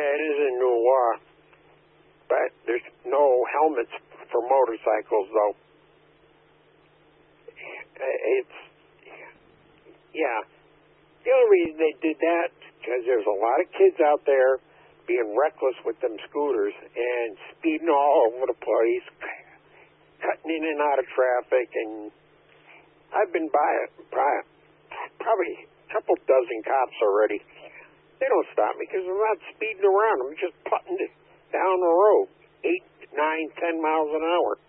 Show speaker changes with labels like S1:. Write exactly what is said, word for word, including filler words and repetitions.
S1: it is a new law, but there's no helmets for motorcycles, though. It's, yeah. The only reason they did that, because there's a lot of kids out there being reckless with them scooters and speeding all over the place, cutting in and out of traffic, and I've been by it, by probably a couple dozen cops already. They don't stop me because I'm not speeding around. I'm just putting it down the road, eight, nine, ten miles an hour.